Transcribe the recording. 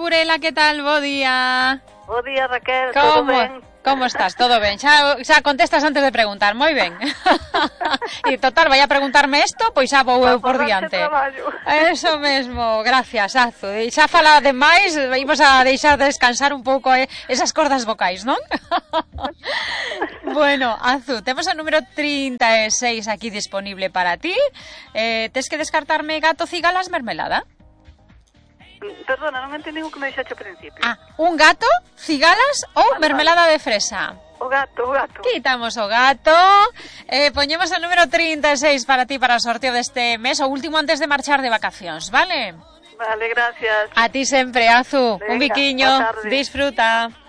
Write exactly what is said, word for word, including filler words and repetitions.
Burela, que tal? Bo día. Bo día, Raquel, como, todo ben? Como estás? Todo ben? Xa, xa contestas antes de preguntar, moi ben. E total, vai a preguntarme isto, pois xa vou eu por diante. Eso mesmo, gracias, Azu. E xa fala demais, imos a deixar descansar un pouco eh, esas cordas vocais, non? Bueno, Azu, temos o número trinta e seis aquí disponible para ti. Eh, tes que descartarme gato, cigalas, mermelada. Perdona, non entendí o que me dixaste ao principio. Ah, un gato, cigalas ou ah, mermelada de fresa? O gato, o gato. Quitamos o gato. Eh, poñemos o número trinta e seis para ti para o sorteo deste mes, o último antes de marchar de vacacións, vale? Vale, gracias. A ti sempre, Azu. Venga, un biquiño. Disfruta.